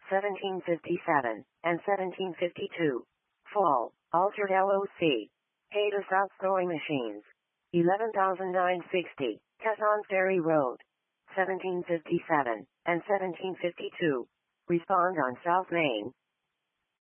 1757, and 1752. Fall, altered LOC. Pay to South Sewing Machines. 11,960, Cassons Ferry Road. 1757, and 1752. Respond on South Main.